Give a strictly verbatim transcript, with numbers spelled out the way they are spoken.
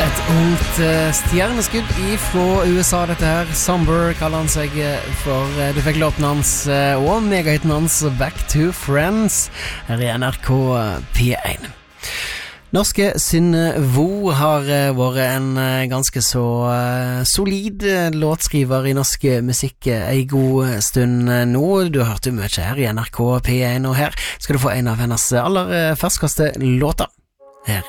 Et ungt uh, stjerneskudd fra U S A, dette her. Somber kaller han seg for. Uh, du fikk låten hans uh, og megahiten hans Back to Friends her i N R K P one. Norske Synne Vo har uh, vært en uh, ganske så uh, solid uh, låtskriver i norsk musikk uh, en god stund uh, nå. Du har hørt jo mye her i N R K P one, og her skal du få en av hennes aller uh, ferskeste låter.